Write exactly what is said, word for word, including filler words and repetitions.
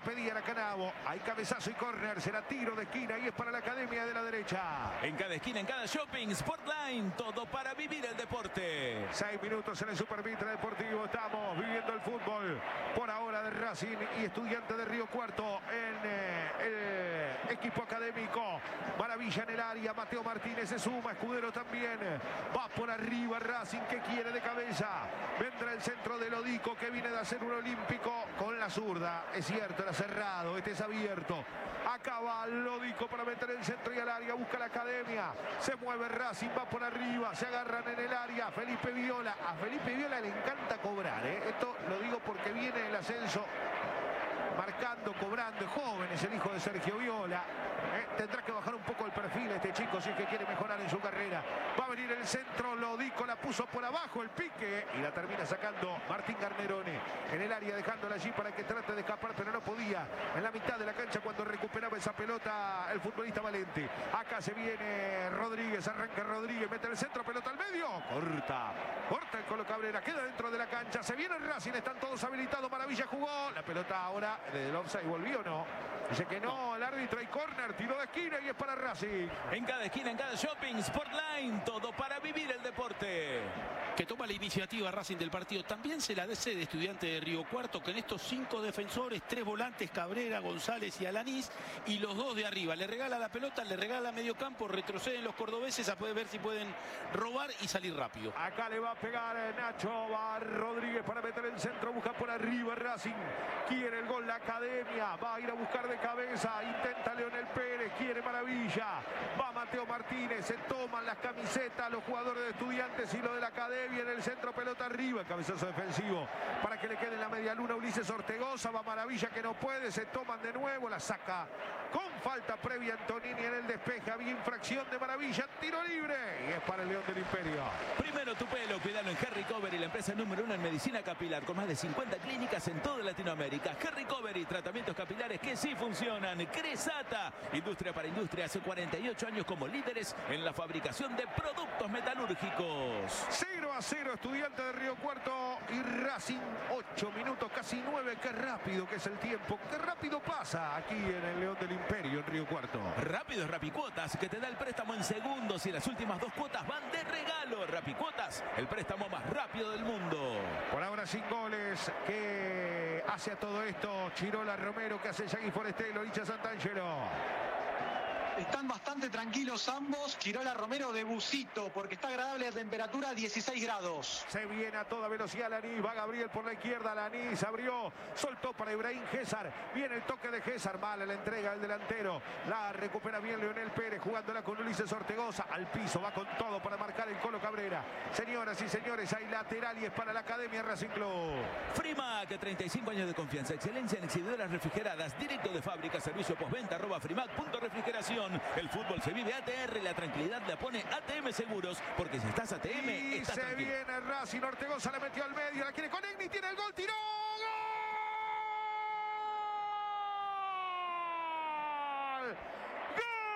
pedía la Canavo. Hay cabezazo y córner. Será tiro de esquina y es para la Academia de la derecha. En cada esquina, en cada shopping, Sportline. Todo para vivir el deporte. Seis minutos en el Supermitra Deportivo. Estamos viviendo el fútbol por ahora de Racing y Estudiante de Río Cuarto en eh, el equipo académico. Maravilla en el área. Mateo Martínez se suma. Escudero también. Va por arriba Racing que quiere de cabeza. Vendrá el centro de Lodico que viene de hacer un olímpico con la zurda. Es cierto, era cerrado. Este es abierto. Acá va Lodico para meter el centro y al área. Busca la Academia. Se mueve Racing. Va por arriba. Se agarran en el área. Felipe Viola. A Felipe Viola le encanta cobrar. ¿eh? Esto lo digo porque viene el ascenso. Marcando, cobrando, joven es el hijo de Sergio Viola. Eh, tendrá que bajar un poco el perfil este chico si es que quiere mejorar en su carrera. Va a venir el centro, Lodico la puso por abajo, el pique y la termina sacando Martín Garnerone en el área, dejándola allí para que trate de escapar, pero no podía. En la mitad de la cancha cuando recuperaba esa pelota el futbolista Valente. Acá se viene Rodríguez, arranca Rodríguez, mete el centro, pelota al medio, corta, corta el Colo Cabrera, queda dentro de la cancha, se viene el Racing, están todos habilitados, Maravilla jugó, la pelota ahora desde el offside volvió, ¿no? Dice que no, el árbitro hay córner, tiro de esquina y es para Racing. En cada esquina, en cada shopping, Sportline, todo para vivir el deporte. Que toma la iniciativa Racing del partido. También se la cede Estudiante de Río Cuarto, que en estos cinco defensores, tres volantes, Cabrera, González y Alanís, y los dos de arriba. Le regala la pelota, le regala medio campo, retroceden los cordobeses a poder ver si pueden robar y salir rápido. Acá le va a pegar Nacho, va Rodríguez para meter el centro, busca por arriba Racing, quiere el gol la Academia, va a ir a buscar de cabeza, intenta Leonel Pérez, quiere Maravilla, va Mateo Martínez, se toman las camisetas los jugadores de Estudiantes y lo de la Academia en el centro, pelota arriba, cabezazo defensivo para que le quede en la media luna Ulises Ortegoza, va Maravilla que no puede, se toman de nuevo, la saca con falta previa Antonini en el despeje, había infracción de Maravilla, tiro libre y es para el León del Imperio. Primero tu pelo, cuidalo en Hair Recovery, la empresa número uno en medicina capilar, con más de cincuenta clínicas en toda Latinoamérica. Hair Recovery, tratamientos capilares que sí funcionan. Cresata, industria para industria, hace cuarenta y ocho años como líderes en la fabricación de productos metalúrgicos. cero a cero, Estudiante de Río Cuarto y Racing, ocho minutos, casi nueve. Qué rápido que es el tiempo, qué rápido pasa aquí en el León del Imperio, en Río Cuarto. Rápido es Rapicuotas, que te da el préstamo en segundos y las últimas dos cuotas van de regalo. Rapicuotas, el préstamo más rápido del mundo. Por ahora sin goles, que hace a todo esto Chirola Romero, que hace Yagui Forestelo, Licha Santangelo. Están bastante tranquilos ambos. Chirola Romero de busito porque está agradable la temperatura, dieciséis grados. Se viene a toda velocidad Lanís, va Gabriel por la izquierda, Lanís abrió, soltó para Ibrahim César, viene el toque de César, mala la entrega del delantero, la recupera bien Leonel Pérez, jugándola con Ulises Ortegoza, al piso, va con todo para marcar el Colo Cabrera. Señoras y señores, hay lateral y es para la Academia Racing Club. Frimac, treinta y cinco años de confianza, excelencia en exhibidoras refrigeradas, directo de fábrica, servicio postventa, arroba frimac punto refrigeración. El fútbol se vive A T R, la tranquilidad la pone A T M Seguros, porque si estás A T M, y estás se tranquilo. viene Racing, Ortegoza la metió al medio, la quiere con Egni, tiene el gol, tiró, ¡gol!